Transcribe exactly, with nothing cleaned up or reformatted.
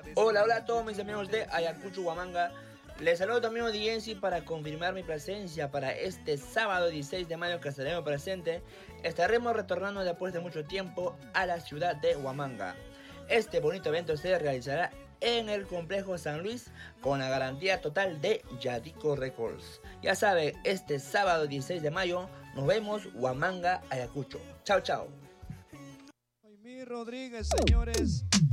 Hola, hola a todos mis amigos de Ayacucho, Huamanga. Les saludo también a audiencia para confirmar mi presencia para este sábado dieciséis de mayo que estaremos presente. Estaremos retornando después de mucho tiempo a la ciudad de Huamanga. Este bonito evento se realizará en el complejo San Luis con la garantía total de Yadico Records. Ya sabe, este sábado dieciséis de mayo nos vemos Huamanga, Ayacucho. Chao, chao. Noemí Rodríguez, señores.